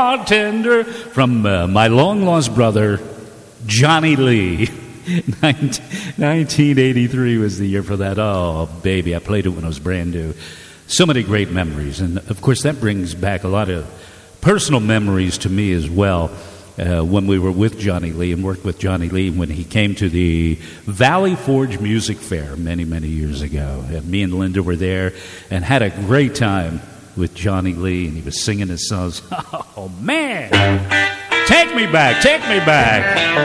bartender from my long-lost brother, Johnny Lee. 1983 was the year for that. Oh, baby, I played it when I was brand new. So many great memories. And, of course, that brings back a lot of personal memories to me as well. When we were with Johnny Lee and worked with Johnny Lee when he came to the Valley Forge Music Fair many, many years ago. And me and Linda were there and had a great time with Johnny Lee, and he was singing his songs. Oh, man! Take me back, take me back.